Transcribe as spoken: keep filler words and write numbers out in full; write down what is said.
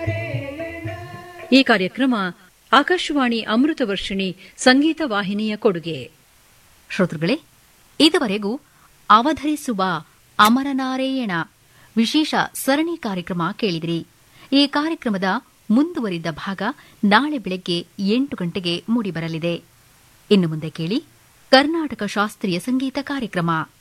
ಈ ಕಾರ್ಯಕ್ರಮ ಆಕಾಶವಾಣಿ ಅಮೃತ ವರ್ಷಿಣಿ ಸಂಗೀತ ವಾಹಿನಿಯ ಕೊಡುಗೆ. ಶ್ರೋತೃಗಳೇ, ಇದುವರೆಗೂ ಅವಧರಿಸುವ ಅಮರನಾರಾಯಣ ವಿಶೇಷ ಸರಣಿ ಕಾರ್ಯಕ್ರಮ ಕೇಳಿದಿರಿ. ಈ ಕಾರ್ಯಕ್ರಮದ ಮುಂದುವರಿದ ಭಾಗ ನಾಳೆ ಬೆಳಗ್ಗೆ ಎಂಟು ಗಂಟೆಗೆ ಮೂಡಿಬರಲಿದೆ. ಇನ್ನು ಮುಂದೆ ಕೇಳಿ ಕರ್ನಾಟಕ ಶಾಸ್ತ್ರೀಯ ಸಂಗೀತ ಕಾರ್ಯಕ್ರಮ.